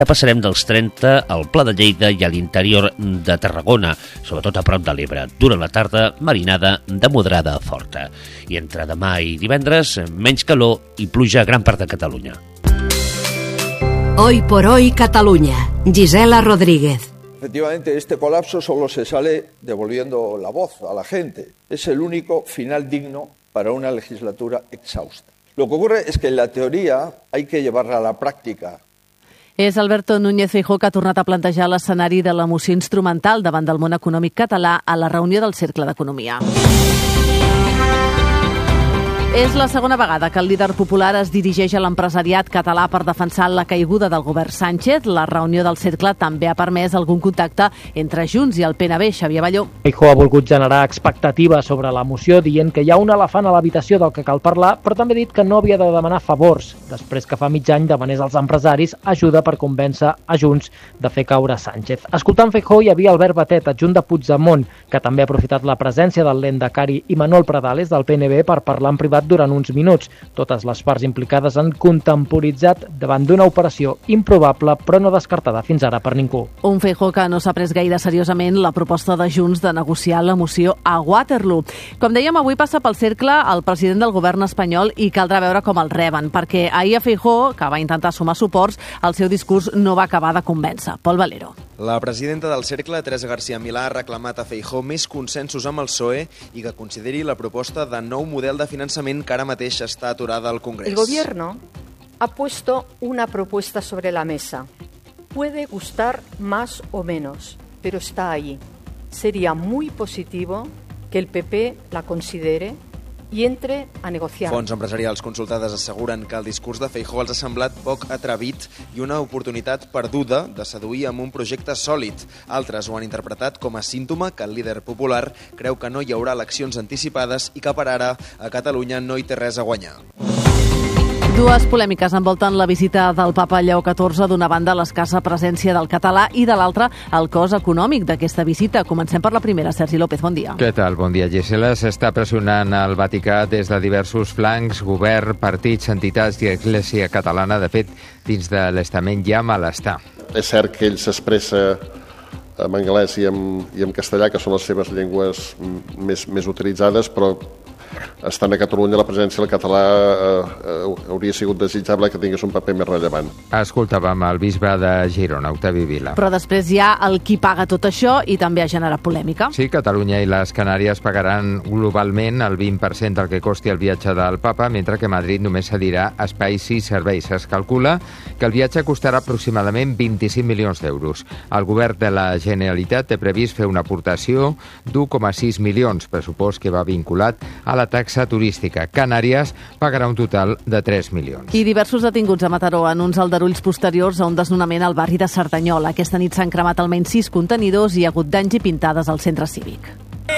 Passarem dels 30 al Pla de Lleida i a l'interior de Tarragona, sobretot a prop de l'Ebre. Durant la tarda, marinada de moderada a forta. I entre demà i divendres, menys calor i pluja a gran part de Catalunya. Hoy por hoy Cataluña. Gisela Rodríguez. Efectivamente, este colapso solo se sale devolviendo la voz a la gente. Es el único final digno para una legislatura exhausta. Lo que ocurre es que en la teoría hay que llevarla a la práctica. És Alberto Núñez Feijóo que ha tornat a plantejar l'escenari de la moció instrumental davant del món econòmic català a la reunió del Cercle d'Economia. És la segona vegada que el líder popular es dirigeix a l'empresariat català per defensar la caiguda del govern Sánchez. La reunió del Cercle també ha permès algun contacte entre Junts i el PNB. Xavier Balló. Feijóo ha volgut generar expectativa sobre la moció, dient que hi ha un elefant a l'habitació del que cal parlar, però també ha dit que no havia de demanar favors, després que fa mig any demanés als empresaris ajuda per convèncer a Junts de fer caure Sánchez. Escoltant Feijóo hi havia Albert Batet, adjunt de Puigdemont, que també ha aprofitat la presència del lehendakari i Manuel Pradales del PNB per parlar en privat durant uns minuts. Totes les parts implicades han contemporitzat davant d'una operació improbable però no descartada fins ara per ningú. Un Feijóo que no s'ha pres gaire seriosament la proposta de Junts de negociar la moció a Waterloo. Com dèiem, avui passa pel Cercle el president del govern espanyol i caldrà veure com el reben, perquè ahir a Feijóo, que va intentar sumar suports, el seu discurs no va acabar de convèncer. Pol Valero. La presidenta del Cercle, Teresa García Milà, ha reclamat a Feijóo més consensos amb el PSOE i que consideri la proposta de nou model de finançament que ara mateix està aturada al Congrés. El gobierno ha puesto una propuesta sobre la mesa. Puede gustar más o menos, pero está ahí. Sería muy positivo que el PP la considere i entre a negociar. Fonts empresarials consultades asseguren que el discurs de Feijóo els ha semblat poc atrevit i una oportunitat perduda de seduir amb un projecte sòlid. Altres ho han interpretat com a símptoma que el líder popular creu que no hi haurà eleccions anticipades i que per ara a Catalunya no hi té res a guanyar. Dues polèmiques envolten la visita del papa Lleó XIV, d'una banda l'escassa presència del català i de l'altra el cost econòmic d'aquesta visita. Comencem per la primera. Sergi López, bon dia. Què tal? Bon dia, Gisela. S'està pressionant el Vaticà des de diversos flancs, govern, partits, entitats i Església Catalana. De fet, dins de l'estament hi ha malestar. És cert que ell s'expressa en anglès i en castellà, que són les seves llengües més utilitzades, però estant a Catalunya la presència del català hauria sigut desitjable que tingués un paper més rellevant. Escoltàvem el bisbe de Girona, Octavi Vila. Però després hi ha el qui paga tot això i també ha generat polèmica. Sí, Catalunya i les Canàries pagaran globalment el 20% del que costi el viatge del papa, mentre que Madrid només cedirà espais i serveis. Es calcula que el viatge costarà aproximadament 25 milions d'euros. El govern de la Generalitat té previst fer una aportació d'1,6 milions, pressupost que va vinculat a la taxa turística. Canàries pagarà un total de 3 milions. I diversos detinguts a Mataró en uns aldarulls posteriors a un desnonament al barri de Cerdanyola. Aquesta nit s'han cremat almenys 6 contenidors i hi ha hagut danys i pintades al centre cívic.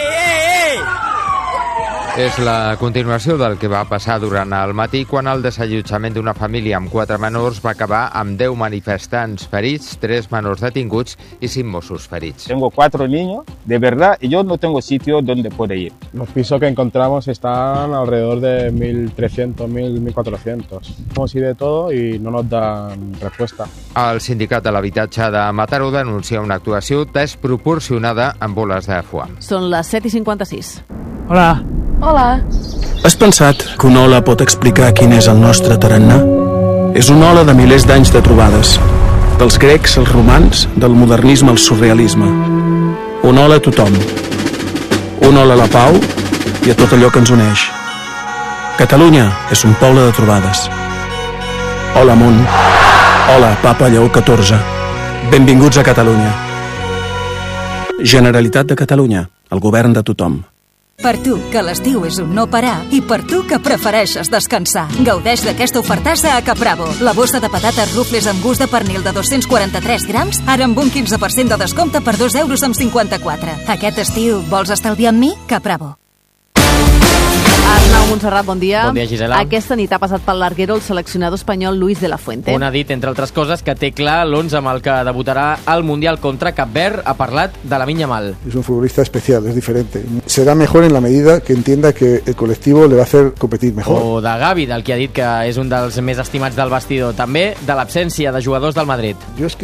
És la continuació del que va passar durant el matí quan el desallotjament d'una família amb 4 menors va acabar amb 10 manifestants ferits, 3 menors detinguts i 5 Mossos ferits. Tengo 4 niños, de verdad, y yo no tengo sitio donde poder ir. Los pisos que encontramos están alrededor de 1.300, 1.400. Hemos ido de todo y no nos dan respuesta. El sindicat de l'habitatge de Mataró denuncia una actuació desproporcionada amb boles de foam. Són les 7:56. Hola. Hola. Has pensat que una ola pot explicar quin és el nostre tarannà? És una ola de milers d'anys de trobades. Dels grecs als romans, del modernisme al surrealisme. Una ola a tothom. Una ola a la pau i a tot allò que ens uneix. Catalunya és un poble de trobades. Hola, món. Hola, papa Lleó XIV. Benvinguts a Catalunya. Generalitat de Catalunya, el govern de tothom. Per tu, que l'estiu és un no parar, i per tu, que prefereixes descansar. Gaudeix d'aquesta ofertassa a Capravo. La bossa de patates rufles amb gust de pernil de 243 grams, ara amb un 15% de descompte per 2,54 €. Aquest estiu, vols estalviar amb mi? Capravo. Arnau Montserrat, bon dia. Bon dia, Gisela. Aquesta nit ha passat pel larguero el seleccionador espanyol Luis de la Fuente. On ha dit, entre altres coses, que té clar l'11 amb el que debutarà al Mundial contra Cap Verd. Ha parlat de Lamine Yamal. Es un futbolista especial, es diferente. Será mejor en la medida que entienda que el colectivo le va a hacer competir mejor. O de Gavi, del que ha dit que és un dels més estimats del vestidor. També de l'absència de jugadors del Madrid. Yo es que